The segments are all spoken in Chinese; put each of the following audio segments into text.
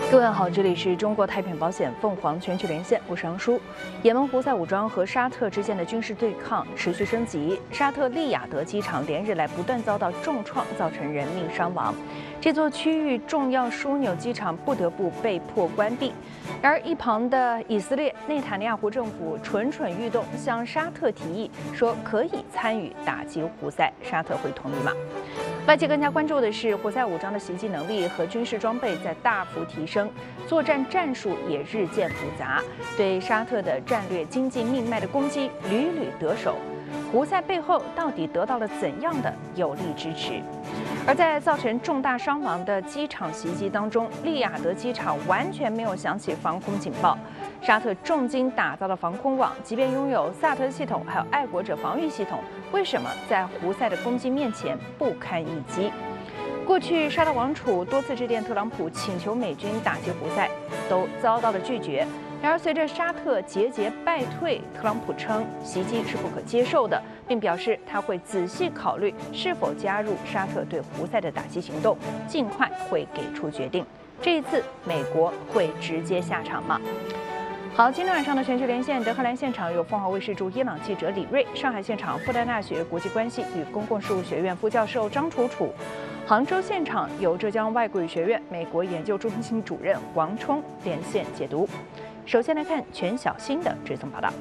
各位好，这里是中国太平保险凤凰全球连线，我是杨舒。也门胡塞武装和沙特之间的军事对抗持续升级，沙特利雅得机场连日来不断遭到重创，造成人命伤亡。这座区域重要枢纽机场不得不被迫关闭。然而，一旁的以色列内塔尼亚胡政府蠢蠢欲动，向沙特提议说可以参与打击胡塞，沙特会同意吗？外界更加关注的是，胡塞武装的袭击能力和军事装备在大幅提升，作战战术也日渐复杂，对沙特的战略经济命脉的攻击屡屡得手。胡塞背后到底得到了怎样的有力支持？而在造成重大伤亡的机场袭击当中，利雅得机场完全没有响起防空警报。沙特重金打造的防空网，即便拥有萨特系统还有爱国者防御系统，为什么在胡塞的攻击面前不堪一击？过去沙特王储多次致电特朗普，请求美军打击胡塞，都遭到了拒绝。然而，随着沙特节节败退，特朗普称袭击是不可接受的，并表示他会仔细考虑是否加入沙特对胡塞的打击行动，尽快会给出决定。这一次，美国会直接下场吗？好，今天晚上的全球连线，德黑兰现场有凤凰卫视驻伊朗记者李锐，上海现场复旦大学国际关系与公共事务学院副教授张楚楚，杭州现场由浙江外国语学院美国研究中心主任王冲连线解读。首先来看全小新的追踪报道。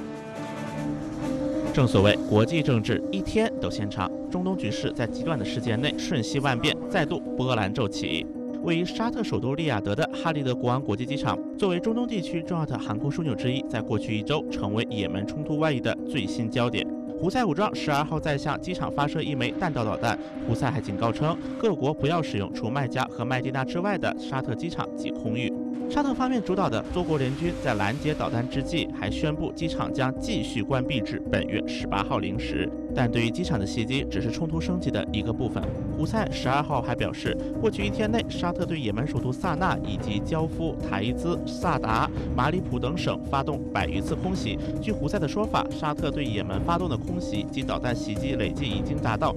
正所谓国际政治一天都嫌长，中东局势在极短的时间内瞬息万变，再度波澜骤起。位于沙特首都利雅得的哈利德国王国际机场，作为中东地区重要的航空枢纽之一，在过去一周成为也门冲突外溢的最新焦点。胡塞武装12号再向机场发射一枚弹道导弹，胡塞还警告称，各国不要使用除麦加和麦地那之外的沙特机场及空域。沙特方面主导的多国联军在拦截导弹之际，还宣布机场将继续关闭至本月18号零时。但对于机场的袭击只是冲突升级的一个部分。胡塞12号还表示，过去一天内，沙特对也门首都萨那以及焦夫、塔伊兹、萨达、马里普等省发动100余次空袭。据胡塞的说法，沙特对也门发动的空袭及导弹袭击累计已经达到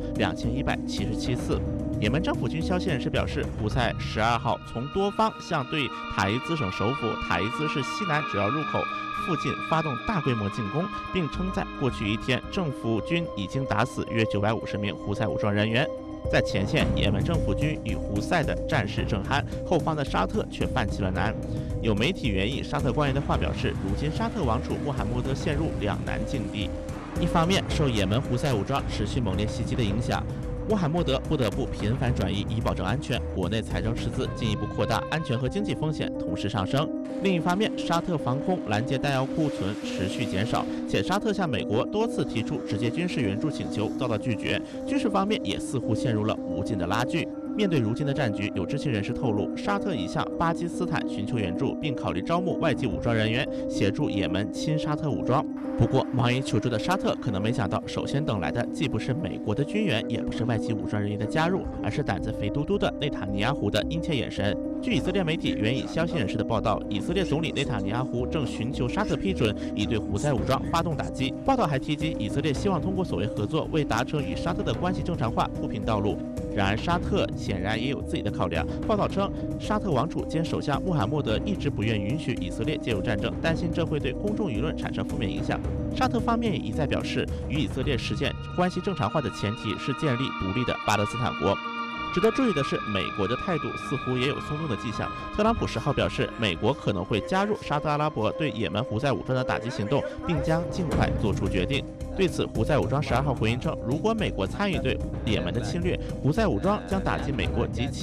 2177次。也门政府军消息人士表示，胡塞12号从多方向对塔伊兹省首府塔伊兹市西南主要入口附近发动大规模进攻，并称在过去一天，政府军已经打死约950名胡塞武装人员。在前线，也门政府军与胡塞的战事正酣，后方的沙特却犯起了难。有媒体援引沙特官员的话表示，如今沙特王储穆罕默德陷入两难境地。一方面，受也门胡塞武装持续猛烈袭击的影响，穆罕默德不得不频繁转移以保证安全，国内财政赤字进一步扩大，安全和经济风险同时上升。另一方面，沙特防空拦截弹药库存持续减少，且沙特向美国多次提出直接军事援助请求遭到拒绝，军事方面也似乎陷入了无尽的拉锯。面对如今的战局，有知情人士透露，沙特已向巴基斯坦寻求援助，并考虑招募外籍武装人员协助也门亲沙特武装。不过，忙于求助的沙特可能没想到，首先等来的既不是美国的军援，也不是外籍武装人员的加入，而是胆子肥嘟嘟的内塔尼亚胡的殷切眼神。据以色列媒体援引消息人士的报道，以色列总理内塔尼亚胡正寻求沙特批准，以对胡塞武装发动打击。报道还提及，以色列希望通过所谓合作，为达成与沙特的关系正常化铺平道路。然而，沙特显然也有自己的考量。报道称，沙特王储兼首相穆罕默德一直不愿允许以色列介入战争，担心这会对公众舆论产生负面影响。沙特方面也一再表示，与以色列实现关系正常化的前提是建立独立的巴勒斯坦国。值得注意的是，美国的态度似乎也有松动的迹象。特朗普10号表示，美国可能会加入沙特阿拉伯对也门胡塞武装的打击行动，并将尽快做出决定。对此，胡塞武装12号回应称，如果美国参与对也门的侵略，胡塞武装将打击美国及其